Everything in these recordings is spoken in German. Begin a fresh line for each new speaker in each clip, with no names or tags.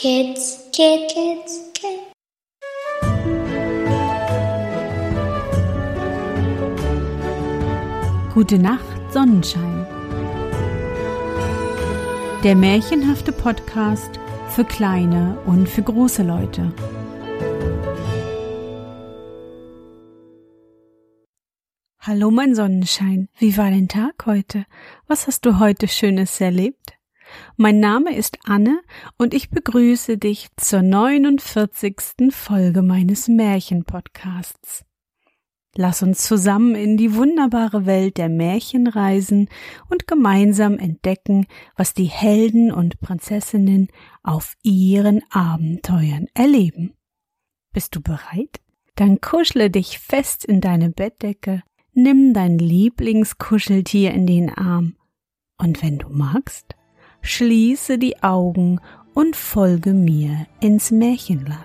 Kids, kids.
Gute Nacht, Sonnenschein. Der märchenhafte Podcast für kleine und für große Leute. Hallo mein Sonnenschein, wie war dein Tag heute? Was hast du heute Schönes erlebt? Mein Name ist Anne und ich begrüße dich zur 49. Folge meines Märchenpodcasts. Lass uns zusammen in die wunderbare Welt der Märchen reisen und gemeinsam entdecken, was die Helden und Prinzessinnen auf ihren Abenteuern erleben. Bist du bereit? Dann kuschle dich fest in deine Bettdecke, nimm dein Lieblingskuscheltier in den Arm und wenn du magst, schließe die Augen und folge mir ins Märchenland.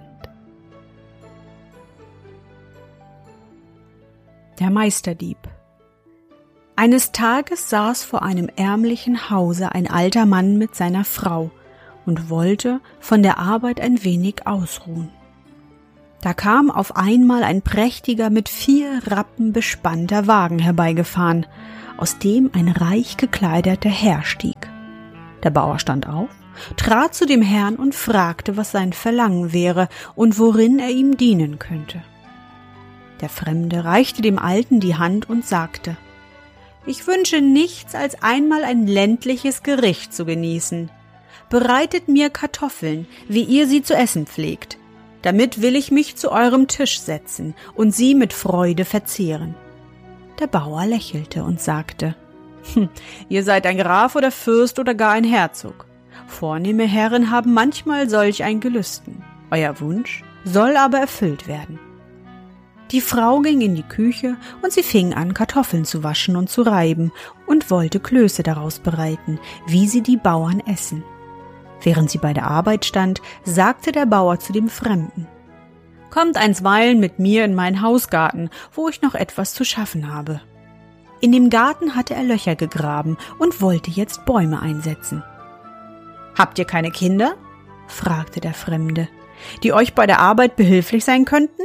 Der Meisterdieb. Eines Tages saß vor einem ärmlichen Hause ein alter Mann mit seiner Frau und wollte von der Arbeit ein wenig ausruhen. Da kam auf einmal ein prächtiger, mit 4 Rappen bespannter Wagen herbeigefahren, aus dem ein reich gekleideter Herr stieg. Der Bauer stand auf, trat zu dem Herrn und fragte, was sein Verlangen wäre und worin er ihm dienen könnte. Der Fremde reichte dem Alten die Hand und sagte: »Ich wünsche nichts, als einmal ein ländliches Gericht zu genießen. Bereitet mir Kartoffeln, wie ihr sie zu essen pflegt. Damit will ich mich zu eurem Tisch setzen und sie mit Freude verzehren.« Der Bauer lächelte und sagte: »Ihr seid ein Graf oder Fürst oder gar ein Herzog. Vornehme Herren haben manchmal solch ein Gelüsten. Euer Wunsch soll aber erfüllt werden.« Die Frau ging in die Küche und sie fing an, Kartoffeln zu waschen und zu reiben und wollte Klöße daraus bereiten, wie sie die Bauern essen. Während sie bei der Arbeit stand, sagte der Bauer zu dem Fremden: »Kommt einstweilen mit mir in meinen Hausgarten, wo ich noch etwas zu schaffen habe.« In dem Garten hatte er Löcher gegraben und wollte jetzt Bäume einsetzen. »Habt ihr keine Kinder?« fragte der Fremde, »die euch bei der Arbeit behilflich sein könnten?«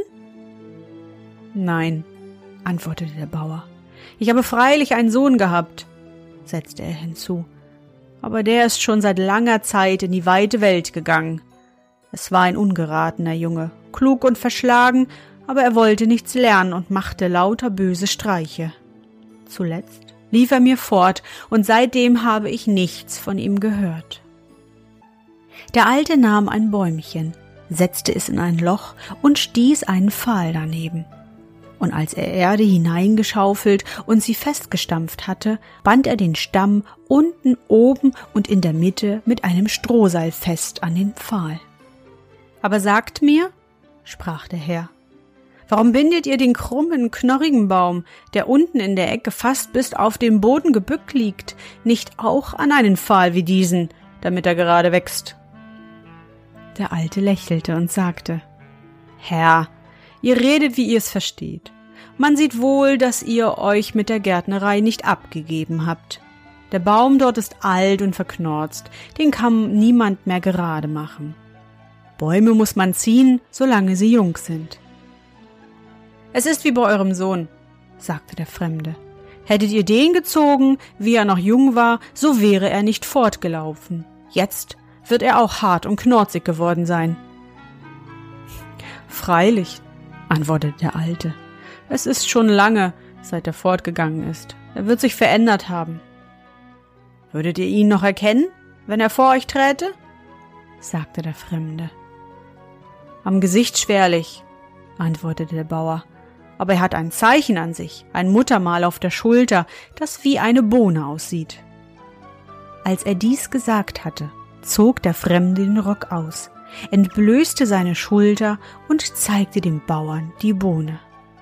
»Nein«, antwortete der Bauer. »Ich habe freilich einen Sohn gehabt«, setzte er hinzu, »aber der ist schon seit langer Zeit in die weite Welt gegangen. Es war ein ungeratener Junge, klug und verschlagen, aber er wollte nichts lernen und machte lauter böse Streiche. Zuletzt lief er mir fort und seitdem habe ich nichts von ihm gehört.« Der Alte nahm ein Bäumchen, setzte es in ein Loch und stieß einen Pfahl daneben. Und als er Erde hineingeschaufelt und sie festgestampft hatte, band er den Stamm unten, oben und in der Mitte mit einem Strohseil fest an den Pfahl. »Aber sagt mir«, sprach der Herr, »warum bindet ihr den krummen, knorrigen Baum, der unten in der Ecke fast bis auf den Boden gebückt liegt, nicht auch an einen Pfahl wie diesen, damit er gerade wächst?« Der Alte lächelte und sagte: »Herr, ihr redet, wie ihr es versteht. Man sieht wohl, dass ihr euch mit der Gärtnerei nicht abgegeben habt. Der Baum dort ist alt und verknorzt, den kann niemand mehr gerade machen. Bäume muss man ziehen, solange sie jung sind.« »Es ist wie bei eurem Sohn«, sagte der Fremde. »Hättet ihr den gezogen, wie er noch jung war, so wäre er nicht fortgelaufen. Jetzt wird er auch hart und knorzig geworden sein.« »Freilich«, antwortete der Alte, »es ist schon lange, seit er fortgegangen ist. Er wird sich verändert haben.« »Würdet ihr ihn noch erkennen, wenn er vor euch träte?« sagte der Fremde. »Am Gesicht schwerlich«, antwortete der Bauer, »aber er hat ein Zeichen an sich, ein Muttermal auf der Schulter, das wie eine Bohne aussieht.« Als er dies gesagt hatte, zog der Fremde den Rock aus, entblößte seine Schulter und zeigte dem Bauern die Bohne.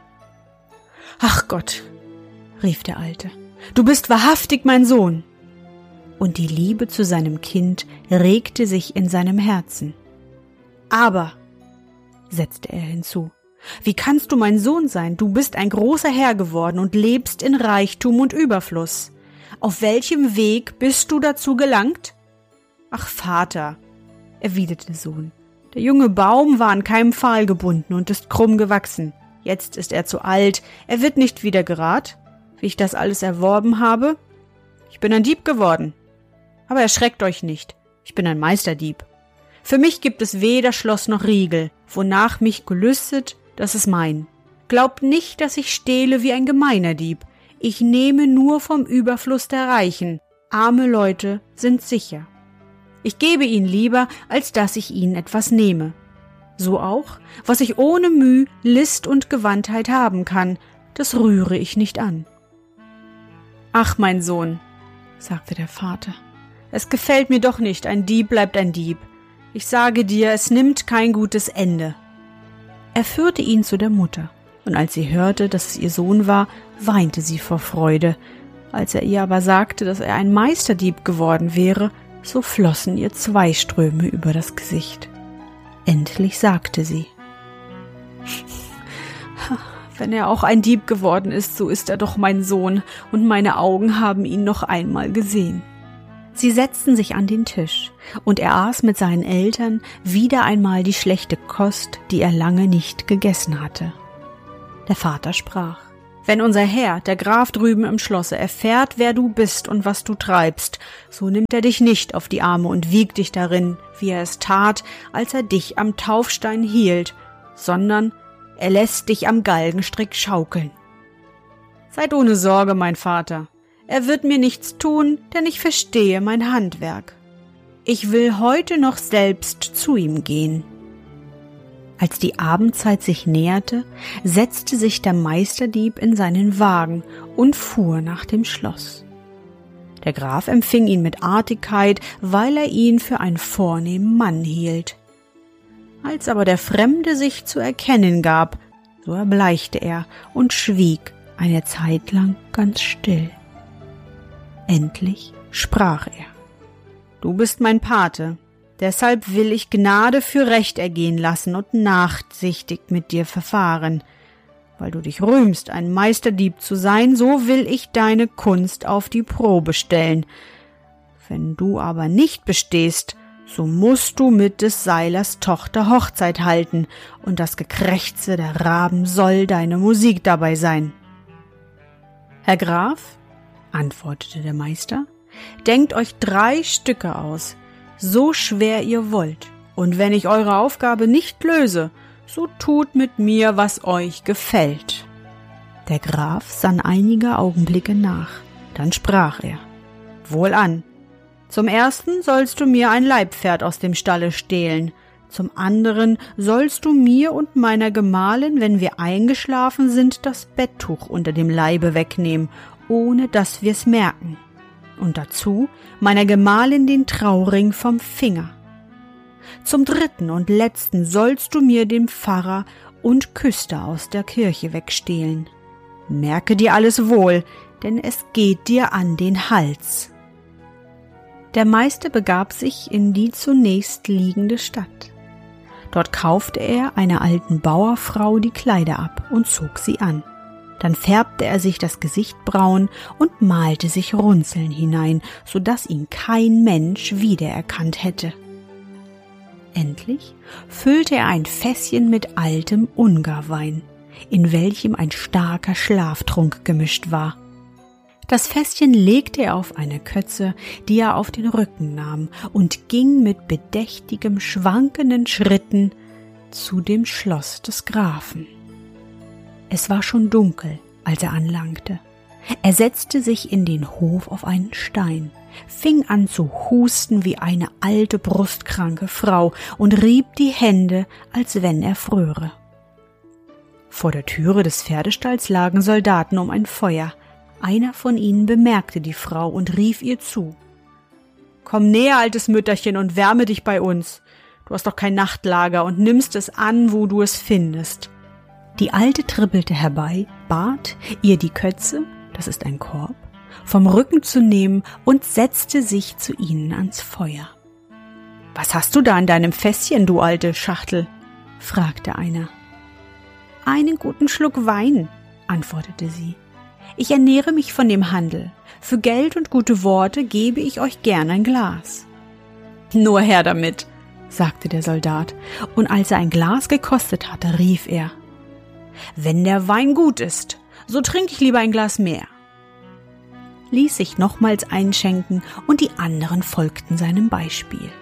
»Ach Gott«, rief der Alte, »du bist wahrhaftig mein Sohn!« Und die Liebe zu seinem Kind regte sich in seinem Herzen. »Aber«, setzte er hinzu, »wie kannst du mein Sohn sein? Du bist ein großer Herr geworden und lebst in Reichtum und Überfluss. Auf welchem Weg bist du dazu gelangt?« »Ach, Vater«, erwiderte der Sohn. »Der junge Baum war an keinem Pfahl gebunden und ist krumm gewachsen. Jetzt ist er zu alt, er wird nicht wieder gerad, wie ich das alles erworben habe. Ich bin ein Dieb geworden. Aber erschreckt euch nicht, ich bin ein Meisterdieb. Für mich gibt es weder Schloss noch Riegel, wonach mich gelüstet, das ist mein. Glaubt nicht, dass ich stehle wie ein gemeiner Dieb. Ich nehme nur vom Überfluss der Reichen. Arme Leute sind sicher. Ich gebe ihnen lieber, als dass ich ihnen etwas nehme. So auch, was ich ohne Mühe, List und Gewandtheit haben kann, das rühre ich nicht an.« »Ach, mein Sohn«, sagte der Vater, »es gefällt mir doch nicht, ein Dieb bleibt ein Dieb. Ich sage dir, es nimmt kein gutes Ende.« Er führte ihn zu der Mutter, und als sie hörte, dass es ihr Sohn war, weinte sie vor Freude. Als er ihr aber sagte, dass er ein Meisterdieb geworden wäre, so flossen ihr 2 Ströme über das Gesicht. Endlich sagte sie: »Wenn er auch ein Dieb geworden ist, so ist er doch mein Sohn, und meine Augen haben ihn noch einmal gesehen.« Sie setzten sich an den Tisch, und er aß mit seinen Eltern wieder einmal die schlechte Kost, die er lange nicht gegessen hatte. Der Vater sprach: »Wenn unser Herr, der Graf drüben im Schlosse, erfährt, wer du bist und was du treibst, so nimmt er dich nicht auf die Arme und wiegt dich darin, wie er es tat, als er dich am Taufstein hielt, sondern er lässt dich am Galgenstrick schaukeln. Seid ohne Sorge, mein Vater, er wird mir nichts tun, denn ich verstehe mein Handwerk. Ich will heute noch selbst zu ihm gehen.« Als die Abendzeit sich näherte, setzte sich der Meisterdieb in seinen Wagen und fuhr nach dem Schloss. Der Graf empfing ihn mit Artigkeit, weil er ihn für einen vornehmen Mann hielt. Als aber der Fremde sich zu erkennen gab, so erbleichte er und schwieg eine Zeit lang ganz still. Endlich sprach er: »Du bist mein Pate. Deshalb will ich Gnade für Recht ergehen lassen und nachsichtig mit dir verfahren. Weil du dich rühmst, ein Meisterdieb zu sein, so will ich deine Kunst auf die Probe stellen. Wenn du aber nicht bestehst, so musst du mit des Seilers Tochter Hochzeit halten, und das Gekrächze der Raben soll deine Musik dabei sein.« »Herr Graf«, antwortete der Meister, »denkt euch 3 Stücke aus, so schwer ihr wollt, und wenn ich eure Aufgabe nicht löse, so tut mit mir, was euch gefällt.« Der Graf sann einige Augenblicke nach, dann sprach er: »Wohlan, zum ersten sollst du mir ein Leibpferd aus dem Stalle stehlen, zum anderen sollst du mir und meiner Gemahlin, wenn wir eingeschlafen sind, das Betttuch unter dem Leibe wegnehmen, ohne dass wir's merken, und dazu meiner Gemahlin den Trauring vom Finger. Zum dritten und letzten sollst du mir den Pfarrer und Küster aus der Kirche wegstehlen. Merke dir alles wohl, denn es geht dir an den Hals.« Der Meister begab sich in die zunächst liegende Stadt. Dort kaufte er einer alten Bauerfrau die Kleider ab und zog sie an. Dann färbte er sich das Gesicht braun und malte sich Runzeln hinein, so dass ihn kein Mensch wiedererkannt hätte. Endlich füllte er ein Fässchen mit altem Ungarwein, in welchem ein starker Schlaftrunk gemischt war. Das Fässchen legte er auf eine Kötze, die er auf den Rücken nahm, und ging mit bedächtigem, schwankenden Schritten zu dem Schloss des Grafen. Es war schon dunkel, als er anlangte. Er setzte sich in den Hof auf einen Stein, fing an zu husten wie eine alte brustkranke Frau und rieb die Hände, als wenn er fröre. Vor der Türe des Pferdestalls lagen Soldaten um ein Feuer. Einer von ihnen bemerkte die Frau und rief ihr zu: »Komm näher, altes Mütterchen, und wärme dich bei uns. Du hast doch kein Nachtlager und nimmst es an, wo du es findest.« Die Alte trippelte herbei, bat, ihr die Kötze, das ist ein Korb, vom Rücken zu nehmen und setzte sich zu ihnen ans Feuer. »Was hast du da in deinem Fässchen, du alte Schachtel?« fragte einer. »Einen guten Schluck Wein«, antwortete sie. »Ich ernähre mich von dem Handel. Für Geld und gute Worte gebe ich euch gern ein Glas.« »Nur her damit«, sagte der Soldat, und als er ein Glas gekostet hatte, rief er: »Wenn der Wein gut ist, so trinke ich lieber ein Glas mehr«, ließ sich nochmals einschenken, und die anderen folgten seinem Beispiel.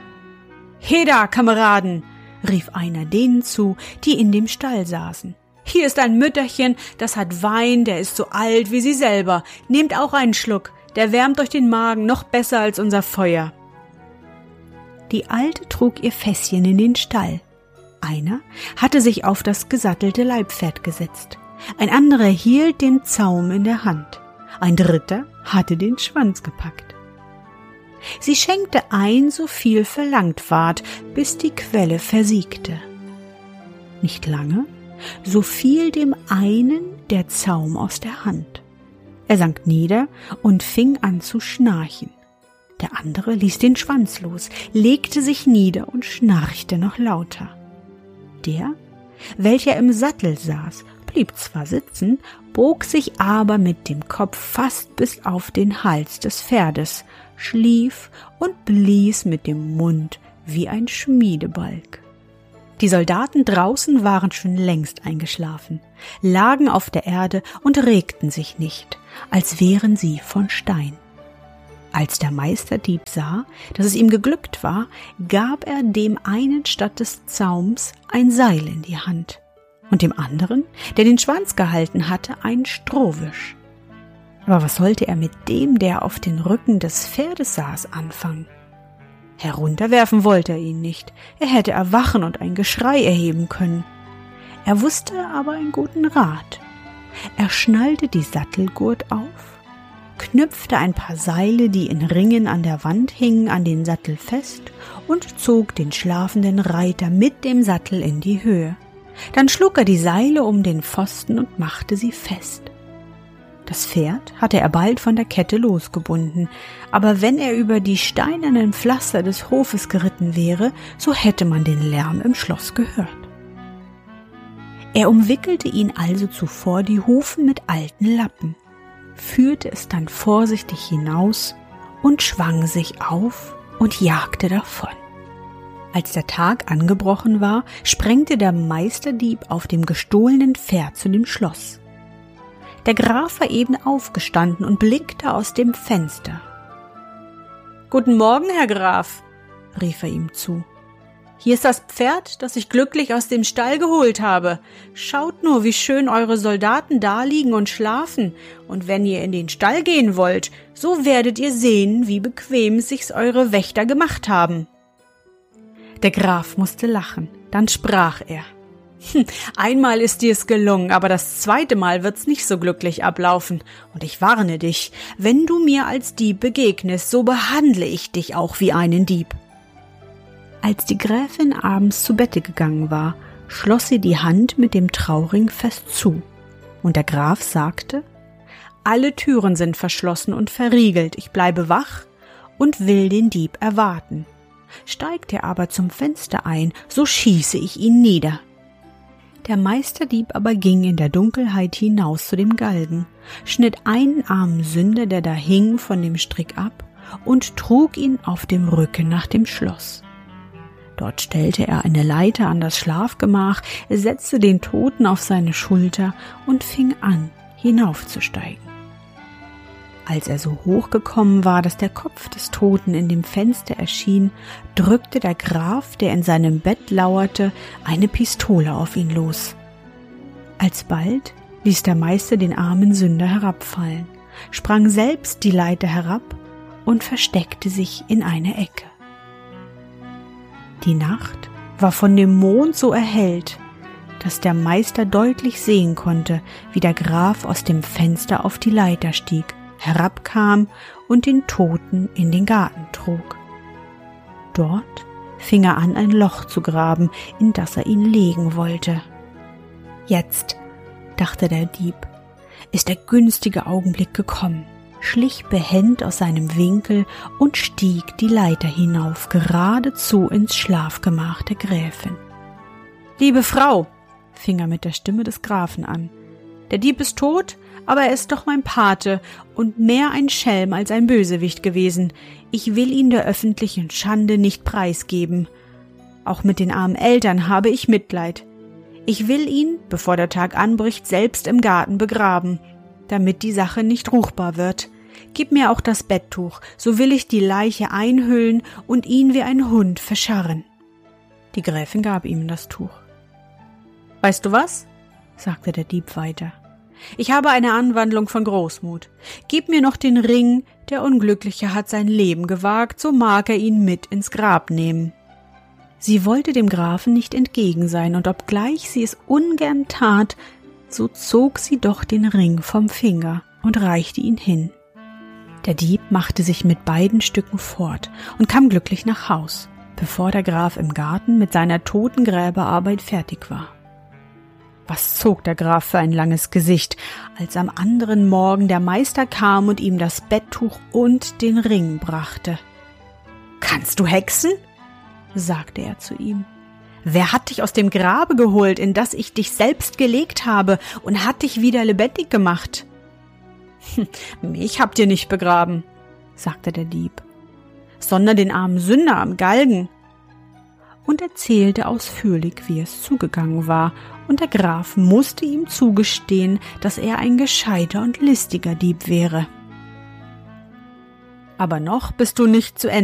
»Heda, Kameraden«, rief einer denen zu, die in dem Stall saßen. »Hier ist ein Mütterchen, das hat Wein, der ist so alt wie sie selber. Nehmt auch einen Schluck, der wärmt euch den Magen noch besser als unser Feuer.« Die Alte trug ihr Fässchen in den Stall. Einer hatte sich auf das gesattelte Leibpferd gesetzt, ein anderer hielt den Zaum in der Hand, ein dritter hatte den Schwanz gepackt. Sie schenkte ein, so viel verlangt ward, bis die Quelle versiegte. Nicht lange, so fiel dem einen der Zaum aus der Hand. Er sank nieder und fing an zu schnarchen. Der andere ließ den Schwanz los, legte sich nieder und schnarchte noch lauter. Der, welcher im Sattel saß, blieb zwar sitzen, bog sich aber mit dem Kopf fast bis auf den Hals des Pferdes, schlief und blies mit dem Mund wie ein Schmiedebalg. Die Soldaten draußen waren schon längst eingeschlafen, lagen auf der Erde und regten sich nicht, als wären sie von Stein. Als der Meisterdieb sah, dass es ihm geglückt war, gab er dem einen statt des Zaums ein Seil in die Hand und dem anderen, der den Schwanz gehalten hatte, einen Strohwisch. Aber was sollte er mit dem, der auf den Rücken des Pferdes saß, anfangen? Herunterwerfen wollte er ihn nicht, er hätte erwachen und ein Geschrei erheben können. Er wusste aber einen guten Rat. Er schnallte die Sattelgurt auf, knüpfte ein paar Seile, die in Ringen an der Wand hingen, an den Sattel fest und zog den schlafenden Reiter mit dem Sattel in die Höhe. Dann schlug er die Seile um den Pfosten und machte sie fest. Das Pferd hatte er bald von der Kette losgebunden, aber wenn er über die steinernen Pflaster des Hofes geritten wäre, so hätte man den Lärm im Schloss gehört. Er umwickelte ihn also zuvor die Hufen mit alten Lappen, führte es dann vorsichtig hinaus und schwang sich auf und jagte davon. Als der Tag angebrochen war, sprengte der Meisterdieb auf dem gestohlenen Pferd zu dem Schloss. Der Graf war eben aufgestanden und blickte aus dem Fenster. »Guten Morgen, Herr Graf«, rief er ihm zu. »Hier ist das Pferd, das ich glücklich aus dem Stall geholt habe. Schaut nur, wie schön eure Soldaten daliegen und schlafen, und wenn ihr in den Stall gehen wollt, so werdet ihr sehen, wie bequem sich's eure Wächter gemacht haben.« Der Graf musste lachen, dann sprach er: »Einmal ist dir's gelungen, aber das zweite Mal wird's nicht so glücklich ablaufen, und ich warne dich, wenn du mir als Dieb begegnest, so behandle ich dich auch wie einen Dieb.« Als die Gräfin abends zu Bette gegangen war, schloss sie die Hand mit dem Trauring fest zu, und der Graf sagte: »Alle Türen sind verschlossen und verriegelt, ich bleibe wach und will den Dieb erwarten. Steigt er aber zum Fenster ein, so schieße ich ihn nieder.« Der Meisterdieb aber ging in der Dunkelheit hinaus zu dem Galgen, schnitt einen armen Sünder, der da hing, von dem Strick ab und trug ihn auf dem Rücken nach dem Schloss. Dort stellte er eine Leiter an das Schlafgemach, setzte den Toten auf seine Schulter und fing an, hinaufzusteigen. Als er so hoch gekommen war, dass der Kopf des Toten in dem Fenster erschien, drückte der Graf, der in seinem Bett lauerte, eine Pistole auf ihn los. Alsbald ließ der Meister den armen Sünder herabfallen, sprang selbst die Leiter herab und versteckte sich in eine Ecke. Die Nacht war von dem Mond so erhellt, dass der Meister deutlich sehen konnte, wie der Graf aus dem Fenster auf die Leiter stieg, herabkam und den Toten in den Garten trug. Dort fing er an, ein Loch zu graben, in das er ihn legen wollte. Jetzt, dachte der Dieb, ist der günstige Augenblick gekommen, schlich behend aus seinem Winkel und stieg die Leiter hinauf, geradezu ins Schlafgemach der Gräfin. »Liebe Frau«, fing er mit der Stimme des Grafen an, »der Dieb ist tot, aber er ist doch mein Pate und mehr ein Schelm als ein Bösewicht gewesen. Ich will ihn der öffentlichen Schande nicht preisgeben. Auch mit den armen Eltern habe ich Mitleid. Ich will ihn, bevor der Tag anbricht, selbst im Garten begraben, damit die Sache nicht ruchbar wird. Gib mir auch das Betttuch, so will ich die Leiche einhüllen und ihn wie ein Hund verscharren. Die Gräfin gab ihm das Tuch. »Weißt du was?« sagte der Dieb weiter. »Ich habe eine Anwandlung von Großmut. Gib mir noch den Ring, der Unglückliche hat sein Leben gewagt, so mag er ihn mit ins Grab nehmen.« Sie wollte dem Grafen nicht entgegen sein, und obgleich sie es ungern tat, so zog sie doch den Ring vom Finger und reichte ihn hin. Der Dieb machte sich mit beiden Stücken fort und kam glücklich nach Haus, bevor der Graf im Garten mit seiner Totengräberarbeit fertig war. Was zog der Graf für ein langes Gesicht, als am anderen Morgen der Meister kam und ihm das Betttuch und den Ring brachte. »Kannst du hexen?« sagte er zu ihm. »Wer hat dich aus dem Grabe geholt, in das ich dich selbst gelegt habe, und hat dich wieder lebendig gemacht?« »Mich habt ihr nicht begraben«, sagte der Dieb, »sondern den armen Sünder am Galgen.« Und erzählte ausführlich, wie es zugegangen war, und der Graf musste ihm zugestehen, dass er ein gescheiter und listiger Dieb wäre. »Aber noch bist du nicht zu Ende